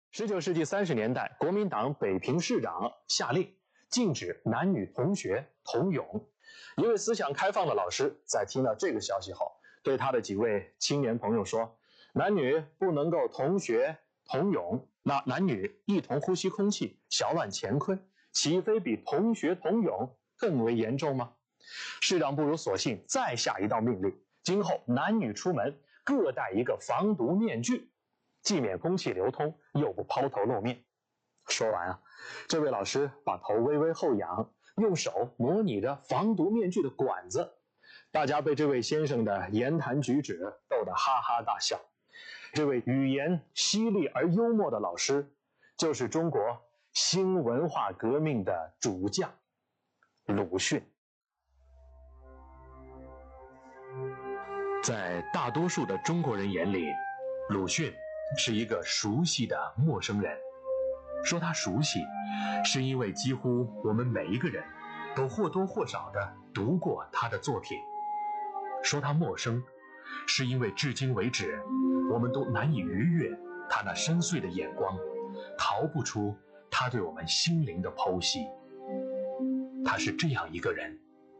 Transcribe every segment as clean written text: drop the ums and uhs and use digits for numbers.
19世纪30年代，国民党北平市长下令禁止男女同学同泳。一位思想开放的老师在听到这个消息后，对他的几位青年朋友说：男女不能够同学同泳，那男女一同呼吸空气，小乱乾坤，岂非比同学同泳更为严重吗？市长不如索性再下一道命令，今后男女出门各戴一个防毒面具，既免空气流通，又不抛头露面。说完这位老师把头微微后仰，用手模拟着防毒面具的管子。大家被这位先生的言谈举止逗得哈哈大笑。这位语言犀利而幽默的老师，就是中国新文化革命的主将鲁迅。在大多数的中国人眼里，鲁迅是一个熟悉的陌生人。说他熟悉，是因为几乎我们每一个人都或多或少地读过他的作品。说他陌生，是因为至今为止，我们都难以逾越他那深邃的眼光，逃不出他对我们心灵的剖析。他是这样一个人。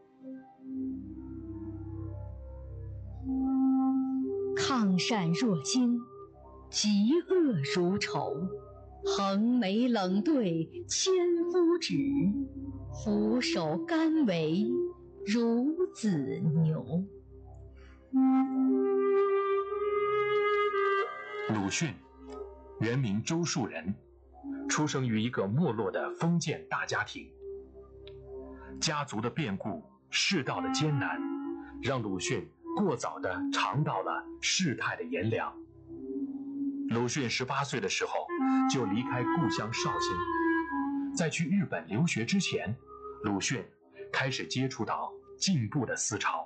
抗善若惊，嫉恶如仇，横眉冷对千夫指，俯首甘为孺子牛。 鲁迅，原名周树人，出生于一个没落的封建大家庭。家族的变故，世道的艰难，让鲁迅过早地尝到了世态的炎凉。鲁迅18岁的时候就离开故乡绍兴，在去日本留学之前，鲁迅开始接触到进步的思潮。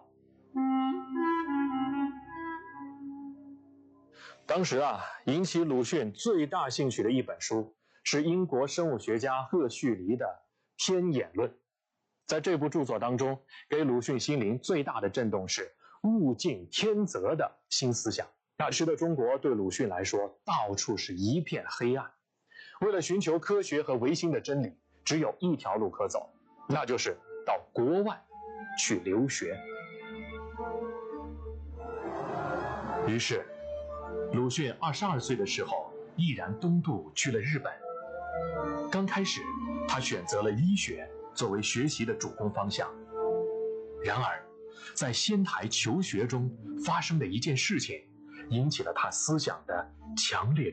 当时引起鲁迅最大兴趣的一本书是英国生物学家赫胥黎的《天演论》。在这部著作当中，给鲁迅心灵最大的震动是物竞天择的新思想。那时的中国对鲁迅来说，到处是一片黑暗。为了寻求科学和唯心的真理，只有一条路可走，那就是到国外去留学。于是鲁迅22岁的时候毅然东渡去了日本。刚开始他选择了医学作为学习的主攻方向，然而在仙台求学中发生的一件事情引起了他思想的强烈